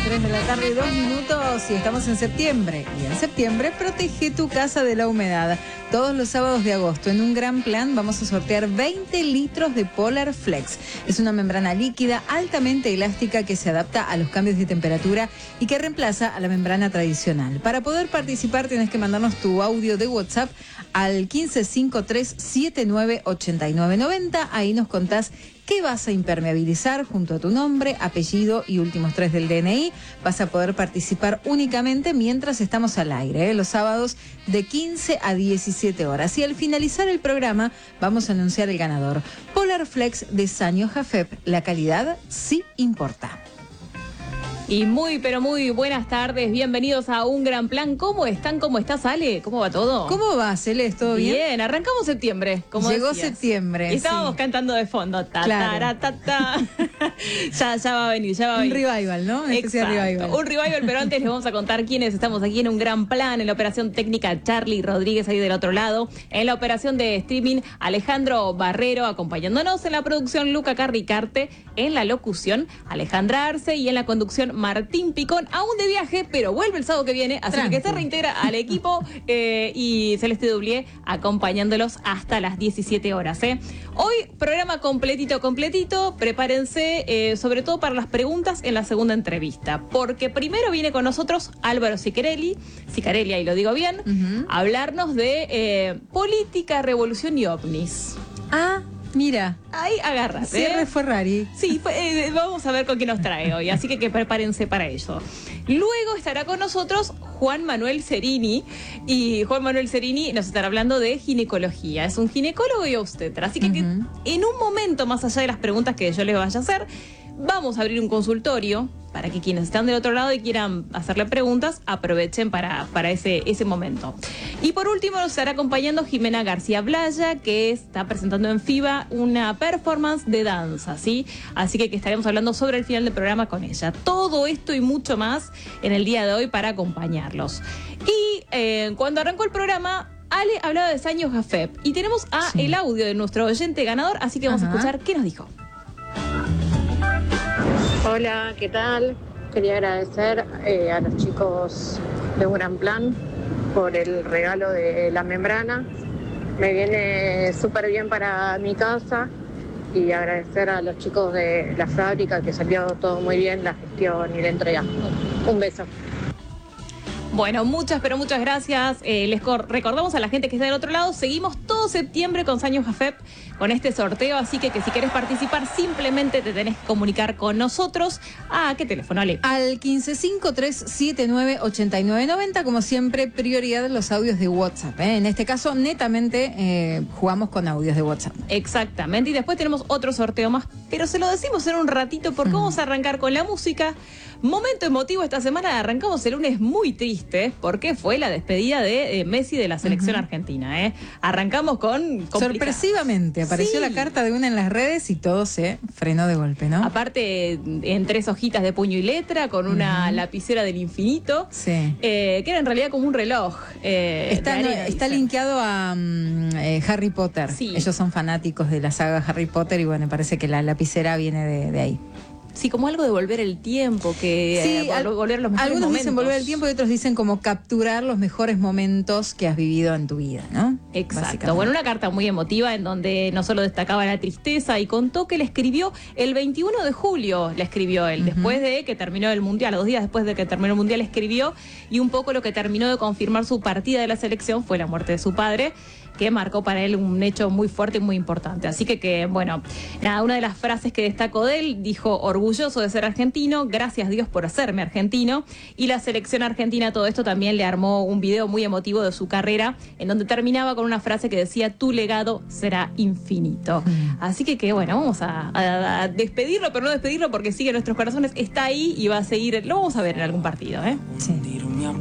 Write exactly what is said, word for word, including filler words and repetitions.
tres de la tarde, dos minutos y estamos en septiembre. Y en septiembre protege tu casa de la humedad. Todos los sábados de agosto, en un gran plan, vamos a sortear veinte litros de Polar Flex. Es una membrana líquida altamente elástica que se adapta a los cambios de temperatura y que reemplaza a la membrana tradicional. Para poder participar tienes que mandarnos tu audio de WhatsApp al quince cincuenta y tres setenta y nueve ochenta y nueve noventa. Ahí nos contás qué vas a impermeabilizar junto a tu nombre, apellido y últimos tres del D N I. Vas a poder participar únicamente mientras estamos al aire, ¿eh? Los sábados de quince a diecisiete horas. Y al finalizar el programa vamos a anunciar el ganador. Polar Flex de Sanyo Jafep. La calidad sí importa. Y muy, pero muy buenas tardes. Bienvenidos a Un Gran Plan. ¿Cómo están? ¿Cómo estás, Ale? ¿Cómo va todo? ¿Cómo va, Celeste? ¿Todo bien? Bien, arrancamos septiembre, como Llegó decías. septiembre, Y estábamos sí. cantando de fondo. Ta, Claro. tara, ta, ta. ya, ya va a venir, ya va a Un venir. revival, ¿no? Una especie de Exacto. revival. Un revival, pero antes les vamos a contar quiénes estamos aquí en Un Gran Plan. En la operación técnica, Charlie Rodríguez ahí del otro lado. En la operación de streaming, Alejandro Barrero acompañándonos. En la producción, Luca Carricarte. En la locución, Alejandra Arce. Y en la conducción, Martín Picón. Aún de viaje, pero vuelve el sábado que viene, así Tranqui. que se reintegra al equipo eh, y Celeste Dublié acompañándolos hasta las diecisiete horas. ¿eh? Hoy, programa completito, completito. Prepárense, eh, sobre todo para las preguntas en la segunda entrevista, porque primero viene con nosotros Álvaro Sicarelli, Sicarelli, ahí lo digo bien, Uh-huh. a hablarnos de eh, política, revolución y ovnis. Ah, mira. Ahí agárrate. Cierre ¿eh? Ferrari. Sí, eh, vamos a ver con qué nos trae hoy, así que, que prepárense para ello. Luego estará con nosotros Juan Manuel Cerini, y Juan Manuel Cerini nos estará hablando de ginecología. Es un ginecólogo y obstetra, así que, Uh-huh. que en un momento, más allá de las preguntas que yo les vaya a hacer, vamos a abrir un consultorio para que quienes están del otro lado y quieran hacerle preguntas, aprovechen para, para ese, ese momento. Y por último nos estará acompañando Jimena García Blaya, que está presentando en FIBA una performance de danza, ¿sí? Así que, que estaremos hablando sobre el final del programa con ella. Todo esto y mucho más en el día de hoy para acompañarlos. Y eh, cuando arrancó el programa, Ale hablaba de Sanyo Jafep y tenemos a Sí. el audio de nuestro oyente ganador, así que vamos Ajá. a escuchar qué nos dijo. Hola, ¿qué tal? Quería agradecer eh, a los chicos de Un Gran Plan por el regalo de la membrana. Me viene súper bien para mi casa y agradecer a los chicos de la fábrica que salió todo muy bien, la gestión y la entrega. Un beso. Bueno, muchas, pero muchas gracias. Eh, les cor- recordamos a la gente que está del otro lado, seguimos todo septiembre con Sanyo Jafep con este sorteo, así que, que si querés participar simplemente te tenés que comunicar con nosotros. ¿A qué teléfono, Ale? Al quince cincuenta y tres setenta y nueve ochenta y nueve noventa, como siempre, prioridad de los audios de WhatsApp. ¿eh? En este caso, netamente eh, jugamos con audios de WhatsApp. Exactamente, y después tenemos otro sorteo más, pero se lo decimos en un ratito porque Ujú. vamos a arrancar con la música. Momento emotivo esta semana, arrancamos el lunes muy triste porque fue la despedida de eh, Messi de la selección Ujú. argentina. ¿eh? Arrancamos con... complicado. Sorpresivamente apareció Sí. la carta de una en las redes y todo se frenó de golpe, ¿no? Aparte, en tres hojitas de puño y letra, con una Ujú. lapicera del infinito, Sí. eh, que era en realidad como un reloj. eh, Está, de no, arena, está dice. linkeado a mm, eh, Harry Potter. Sí. Ellos son fanáticos de la saga Harry Potter y bueno, parece que la lapicera viene de, de ahí. Sí, como algo de volver el tiempo, que Sí, eh, al- vol- volver los mejores algunos momentos. dicen volver el tiempo y otros dicen como capturar los mejores momentos que has vivido en tu vida, ¿no? Exacto. Básicamente. Bueno, una carta muy emotiva en donde no solo destacaba la tristeza y contó que le escribió el veintiuno de julio, le escribió él, Ujú. después de que terminó el Mundial, dos días después de que terminó el Mundial escribió, y un poco lo que terminó de confirmar su partida de la selección fue la muerte de su padre, que marcó para él un hecho muy fuerte y muy importante. Así que, que bueno, nada, una de las frases que destacó de él, dijo, orgulloso de ser argentino, gracias Dios por hacerme argentino, y la selección argentina, todo esto también le armó un video muy emotivo de su carrera, en donde terminaba con una frase que decía, tu legado será infinito. Mm. Así que, que bueno, vamos a, a- a despedirlo, pero no despedirlo porque sigue en nuestros corazones, está ahí y va a seguir, lo vamos a ver en algún partido, ¿eh? Sí.